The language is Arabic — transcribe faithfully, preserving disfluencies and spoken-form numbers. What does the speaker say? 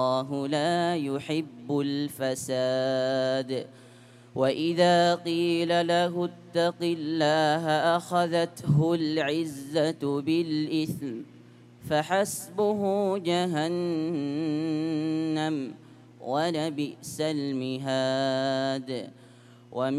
الله لا يحب الفساد. وإذا قيل له اتق الله أخذته العزة بالإثم فحسبه جهنم ولبئس المهاد.